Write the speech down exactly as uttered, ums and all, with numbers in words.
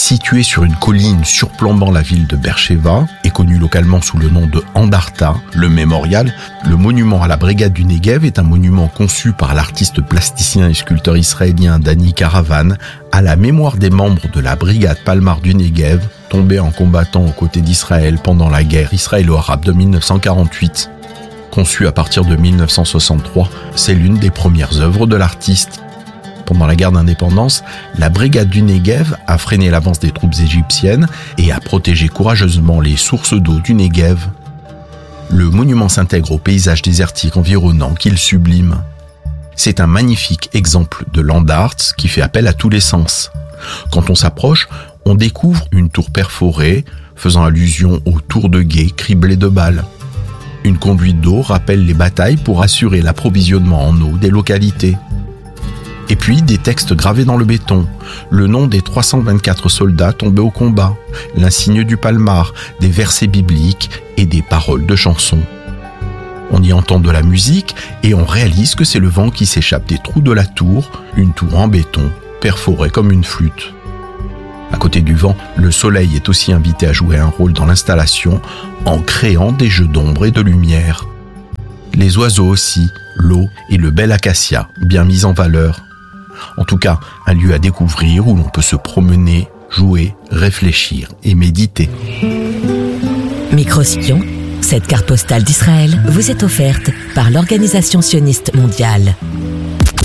Situé sur une colline surplombant la ville de Beersheva et connu localement sous le nom de Andarta, le mémorial, le monument à la brigade du Negev est un monument conçu par l'artiste plasticien et sculpteur israélien Dani Karavan à la mémoire des membres de la brigade Palmar du Negev tombés en combattant aux côtés d'Israël pendant la guerre israélo-arabe de dix-neuf cent quarante-huit. Conçu à partir de dix-neuf cent soixante-trois, c'est l'une des premières œuvres de l'artiste. Pendant la guerre d'indépendance, la brigade du Negev a freiné l'avance des troupes égyptiennes et a protégé courageusement les sources d'eau du Negev. Le monument s'intègre au paysage désertique environnant qu'il sublime. C'est un magnifique exemple de land art qui fait appel à tous les sens. Quand on s'approche, on découvre une tour perforée, faisant allusion aux tours de guet criblées de balles. Une conduite d'eau rappelle les batailles pour assurer l'approvisionnement en eau des localités. Et puis des textes gravés dans le béton, le nom des trois cent vingt-quatre soldats tombés au combat, l'insigne du Palmar, des versets bibliques et des paroles de chansons. On y entend de la musique et on réalise que c'est le vent qui s'échappe des trous de la tour, une tour en béton, perforée comme une flûte. À côté du vent, le soleil est aussi invité à jouer un rôle dans l'installation en créant des jeux d'ombre et de lumière. Les oiseaux aussi, l'eau et le bel acacia, bien mis en valeur. En tout cas, un lieu à découvrir où l'on peut se promener, jouer, réfléchir et méditer. Micro-Sion, cette carte postale d'Israël vous est offerte par l'Organisation sioniste mondiale.